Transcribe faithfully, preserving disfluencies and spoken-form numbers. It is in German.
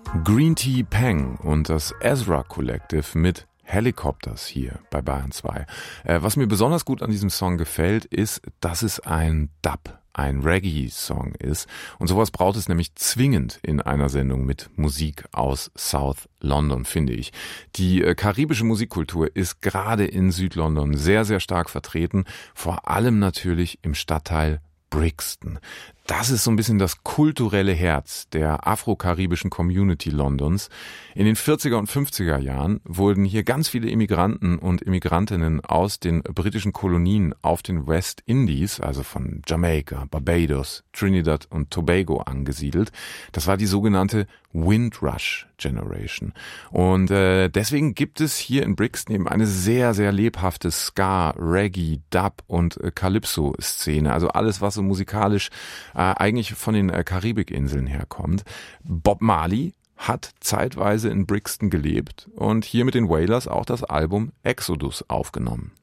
Green Tea Peng und das Ezra Collective mit Helicopters hier bei Bayern zwei. Äh, was mir besonders gut an diesem Song gefällt, ist, dass es ein Dub, ein Reggae-Song ist. Und sowas braucht es nämlich zwingend in einer Sendung mit Musik aus South London, finde ich. Die äh, karibische Musikkultur ist gerade in Südlondon sehr, sehr stark vertreten, vor allem natürlich im Stadtteil Brixton. Das ist so ein bisschen das kulturelle Herz der afro-karibischen Community Londons. In den vierziger und fünfziger Jahren wurden hier ganz viele Immigranten und Immigrantinnen aus den britischen Kolonien auf den West Indies, also von Jamaika, Barbados, Trinidad und Tobago angesiedelt. Das war die sogenannte Windrush Generation. Und äh, deswegen gibt es hier in Brixton eben eine sehr, sehr lebhafte Ska, Reggae, Dub und äh, Calypso-Szene. Also alles, was so musikalisch äh, eigentlich von den äh, Karibikinseln herkommt. Bob Marley hat zeitweise in Brixton gelebt und hier mit den Wailers auch das Album Exodus aufgenommen.